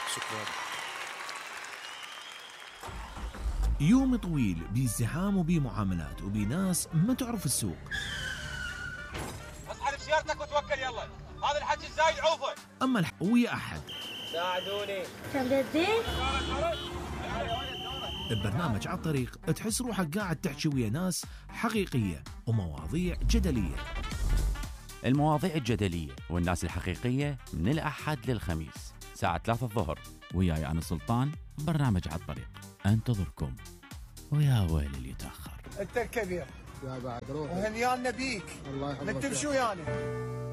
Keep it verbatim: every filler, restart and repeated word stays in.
شكرا. يوم طويل بازدحام وبمعاملات وبناس ما تعرف السوق. اسحب سيارتك وتوكل يلا، هذا الحكي الزايد عوفه. اما الح... ويا احد ساعدوني. تبدين ببرنامج على الطريق تحس روحك قاعد تحكي ويا ناس حقيقية ومواضيع جدلية. المواضيع الجدلية والناس الحقيقية من الأحد للخميس ساعة ثلاثة الظهر، وياي أنا سلطان. برنامج على الطريق انتظركم، ويا ويل اللي يتأخر. انت الكبير يا بعد روح وهنيانا بيك. الله يحفظك. نكتب شو يعني